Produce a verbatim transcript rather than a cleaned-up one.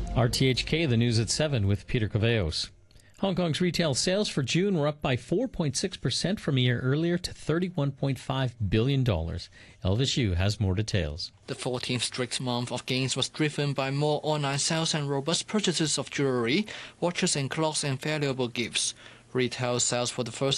R T H K, the news at seven with Peter Caveos. Hong Kong's retail sales for June were up by four point six percent from a year earlier to thirty-one point five billion dollars. Elvis Yu has more details. The fourteenth straight month of gains was driven by more online sales and robust purchases of jewelry, watches and clocks and valuable gifts. Retail sales for the first